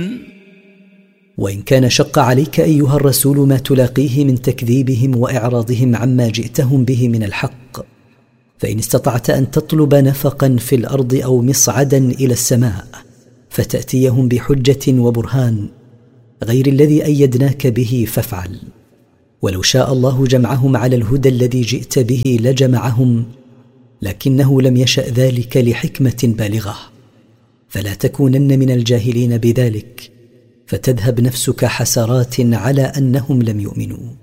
وإن كان شق عليك أيها الرسول ما تلاقيه من تكذيبهم وإعراضهم عما جئتهم به من الحق، فإن استطعت أن تطلب نفقا في الأرض أو مصعدا إلى السماء فتأتيهم بحجة وبرهان غير الذي أيدناك به فافعل. ولو شاء الله جمعهم على الهدى الذي جئت به لجمعهم، لكنه لم يشأ ذلك لحكمة بالغة، فلا تكونن من الجاهلين بذلك فتذهب نفسك حسرات على أنهم لم يؤمنوا.